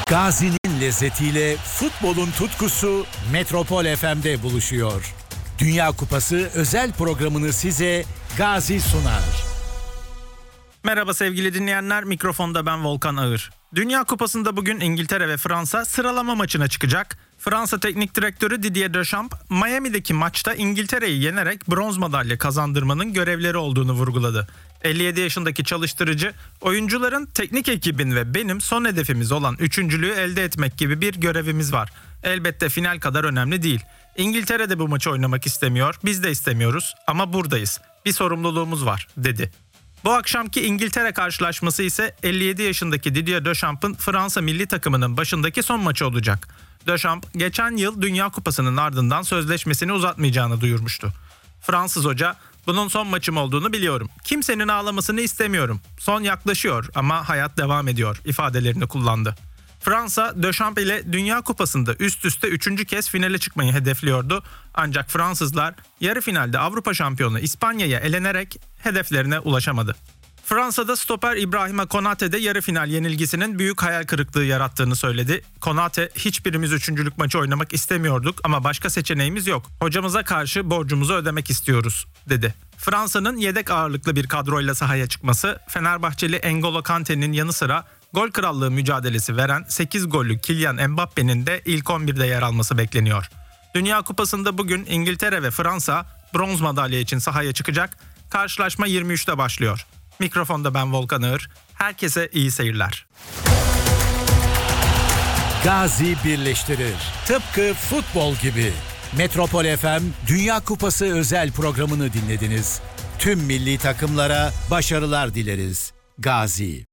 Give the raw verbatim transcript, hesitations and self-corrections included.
Gazi'nin lezzetiyle futbolun tutkusu Metropol F M'de buluşuyor. Dünya Kupası özel programını size Gazi sunar. Merhaba sevgili dinleyenler, mikrofonda ben Volkan Ağır. Dünya Kupası'nda bugün İngiltere ve Fransa sıralama maçına çıkacak. Fransa Teknik Direktörü Didier Deschamps, Miami'deki maçta İngiltere'yi yenerek bronz madalya kazandırmanın görevleri olduğunu vurguladı. elli yedi yaşındaki çalıştırıcı, oyuncuların, teknik ekibin ve benim son hedefimiz olan üçüncülüğü elde etmek gibi bir görevimiz var. Elbette final kadar önemli değil. İngiltere de bu maçı oynamak istemiyor, biz de istemiyoruz ama buradayız. Bir sorumluluğumuz var, dedi. Bu akşamki İngiltere karşılaşması ise elli yedi yaşındaki Didier Deschamps'ın Fransa milli takımının başındaki son maçı olacak. Deschamps, geçen yıl Dünya Kupası'nın ardından sözleşmesini uzatmayacağını duyurmuştu. Fransız hoca, bunun son maçım olduğunu biliyorum. Kimsenin ağlamasını istemiyorum. Son yaklaşıyor ama hayat devam ediyor ifadelerini kullandı. Fransa, Deschamps ile Dünya Kupası'nda üst üste üçüncü kez finale çıkmayı hedefliyordu. Ancak Fransızlar yarı finalde Avrupa şampiyonu İspanya'ya elenerek hedeflerine ulaşamadı. Fransa'da stoper İbrahima Konate de yarı final yenilgisinin büyük hayal kırıklığı yarattığını söyledi. Konate, hiçbirimiz üçüncülük maçı oynamak istemiyorduk ama başka seçeneğimiz yok. Hocamıza karşı borcumuzu ödemek istiyoruz, dedi. Fransa'nın yedek ağırlıklı bir kadroyla sahaya çıkması, Fenerbahçeli N'Golo Kante'nin yanı sıra gol krallığı mücadelesi veren sekiz gollü Kylian Mbappe'nin de ilk on birde yer alması bekleniyor. Dünya Kupası'nda bugün İngiltere ve Fransa bronz madalya için sahaya çıkacak. Karşılaşma yirmi üçte başlıyor. Mikrofonda ben Volkan Ağır. Herkese iyi seyirler. Gazi birleştirir. Tıpkı futbol gibi. Metropol F M Dünya Kupası özel programını dinlediniz. Tüm milli takımlara başarılar dileriz. Gazi.